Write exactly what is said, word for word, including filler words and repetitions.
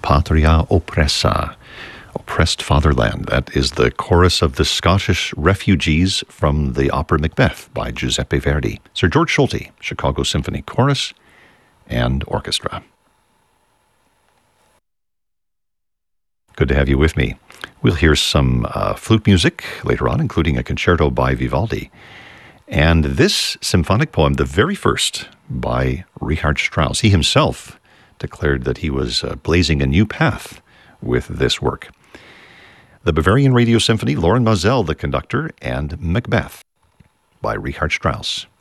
Patria Oppressa, Oppressed Fatherland. That is the chorus of the Scottish refugees from the opera Macbeth by Giuseppe Verdi. Sir George Solti, Chicago Symphony Chorus and Orchestra. Good to have you with me. We'll hear some uh, flute music later on, including a concerto by Vivaldi. And this symphonic poem, the very first, by Richard Strauss. He himself declared that he was uh, blazing a new path with this work. The Bavarian Radio Symphony, Lorin Maazel, the conductor, and Macbeth by Richard Strauss.